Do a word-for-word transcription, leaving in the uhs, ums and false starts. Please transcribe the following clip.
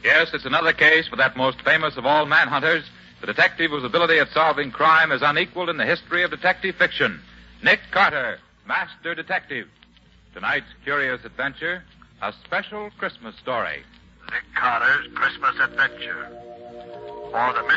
Yes, it's another case for that most famous of all manhunters, the detective whose ability at solving crime is unequaled in the history of detective fiction, Nick Carter, Master Detective. Tonight's curious adventure, a special Christmas story. Nick Carter's Christmas Adventure. For the